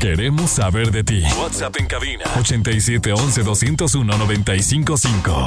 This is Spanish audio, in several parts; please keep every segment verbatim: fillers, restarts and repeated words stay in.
Queremos saber de ti. WhatsApp en cabina ochenta y siete once doscientos uno noventa y cinco cinco.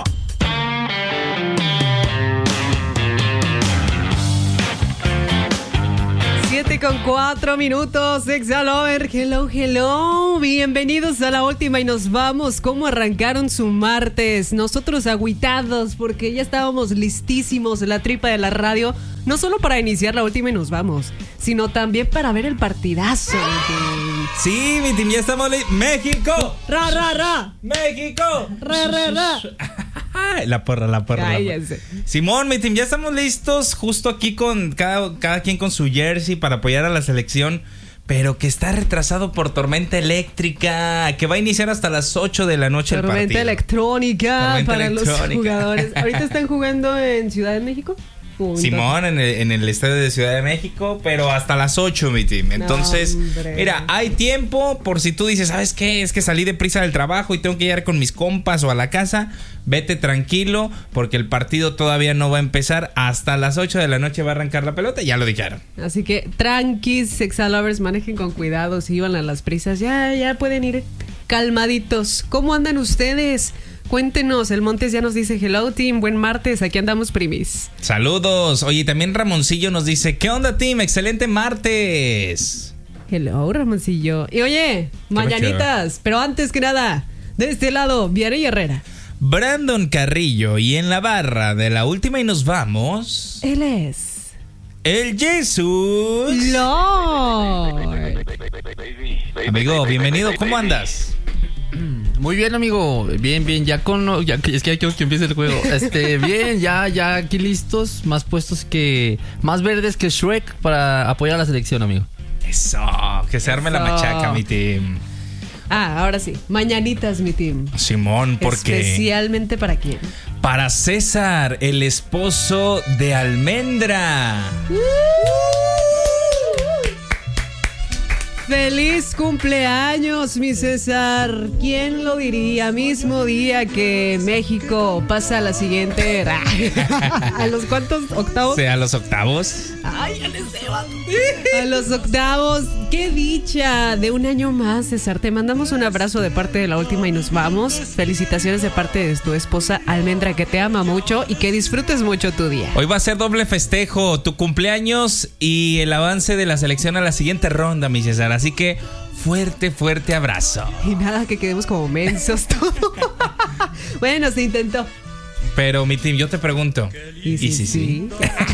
siete con cuatro minutos, Ex-Lover, hello, hello, bienvenidos a la última y nos vamos. ¿Cómo arrancaron su martes? Nosotros agüitados porque ya estábamos listísimos, la tripa de la radio, no solo para iniciar la última y nos vamos, sino también para ver el partidazo. Sí, mi team, ya estamos listos. ¡México! ¡Ra, ra, ra! ¡México! ¡Ra, ra, ra! La porra, la porra. Cállense. Simón, mi team, ya estamos listos. Justo aquí con cada, cada quien con su jersey para apoyar a la selección. Pero que está retrasado por tormenta eléctrica. Que va a iniciar hasta las ocho de la noche tormenta el partido. Electrónica Tormenta para electrónica. los jugadores. ¿Ahorita están jugando en Ciudad de México? Punto. Simón, en el, en el estadio de Ciudad de México, pero hasta las ocho, mi team. Entonces, no, mira, hay tiempo por si tú dices, ¿sabes qué? Es que salí deprisa del trabajo y tengo que llegar con mis compas o a la casa. Vete tranquilo, porque el partido todavía no va a empezar. Hasta las ocho de la noche va a arrancar la pelota, ya lo dijeron. Así que tranquis, Sex-Lovers, manejen con cuidado, si iban a las prisas, ya, ya pueden ir calmaditos. ¿Cómo andan ustedes? Cuéntenos, el Montes ya nos dice hello team, buen martes, aquí andamos primis. Saludos, oye, también Ramoncillo nos dice, ¿qué onda team? Excelente martes. Hello Ramoncillo. Y oye, mañanitas, pero antes que nada, de este lado, Vianey Herrera, Brandon Carrillo, y en la barra de la última y nos vamos, él es el Jesús Lord. Amigo, bienvenido, ¿cómo andas? Muy bien, amigo, bien, bien, ya con... Ya, es que ya quiero que empiece el juego. Este, bien, ya, ya aquí listos, más puestos que... Más verdes que Shrek para apoyar a la selección, amigo. Eso, que se arme Eso. la machaca, mi team. Ah, ahora sí, mañanitas, mi team. Simón, porque... Especialmente para quién. Para César, el esposo de Almendra. ¡Feliz cumpleaños, mi César! ¿Quién lo diría? Mismo día que México pasa a la siguiente... ¿A los cuántos octavos? O sea, a los octavos. ¡Ay, ya les sé, va. A los octavos. ¡Qué dicha! De un año más, César. Te mandamos un abrazo de parte de la última y nos vamos. Felicitaciones de parte de tu esposa Almendra, que te ama mucho y que disfrutes mucho tu día. Hoy va a ser doble festejo, tu cumpleaños y el avance de la selección a la siguiente ronda, mi César. Así que fuerte, fuerte abrazo. Y nada, que quedemos como mensos todo. Bueno, se intentó. Pero mi team, yo te pregunto. Y sí, ¿Y sí, sí?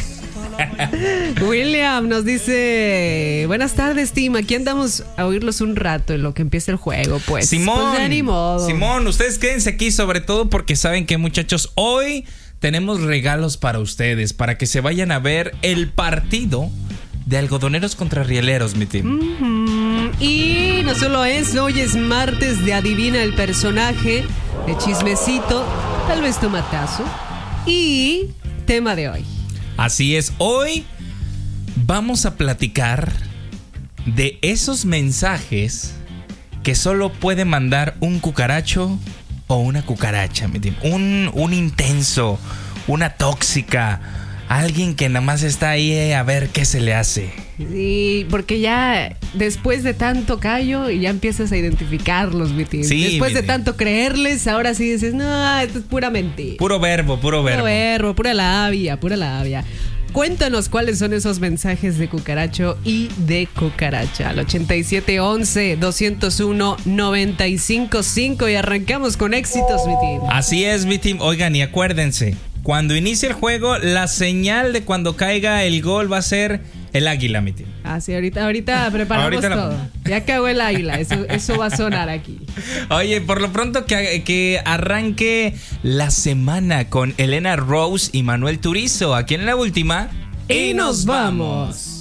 sí. William nos dice: buenas tardes, team. Aquí andamos a oírlos un rato en lo que empieza el juego, pues. Simón, pues ya ni modo. Simón, ustedes quédense aquí, sobre todo porque saben que, muchachos, hoy tenemos regalos para ustedes, para que se vayan a ver el partido de algodoneros contra rieleros, mi team. Mm-hmm. Y no solo eso, hoy es martes de adivina el personaje, de chismecito, tal vez tomatazo, y tema de hoy. Así es, hoy vamos a platicar de esos mensajes que solo puede mandar un cucaracho o una cucaracha, mi team. Un, un intenso, una tóxica, alguien que nada más está ahí a ver qué se le hace. Sí, porque ya después de tanto callo ya empiezas a identificarlos, mi team. Sí, después mi de team. tanto creerles, ahora sí dices, no, esto es pura mentira. Puro verbo, puro verbo. Puro verbo, pura labia, pura labia. Cuéntanos cuáles son esos mensajes de cucaracho y de cucaracha. Al ochenta y siete once doscientos uno noventa y cinco cinco y arrancamos con éxitos, mi team. Así es, mi team. Oigan, y acuérdense, cuando inicie el juego, la señal de cuando caiga el gol va a ser el águila, mi team. Ah, sí, ahorita, ahorita preparamos Ahorita la- todo. Ya cagó el águila, eso, eso va a sonar aquí. Oye, por lo pronto que, que arranque la semana con Elena Rose y Manuel Turizo aquí en la última. Y nos vamos.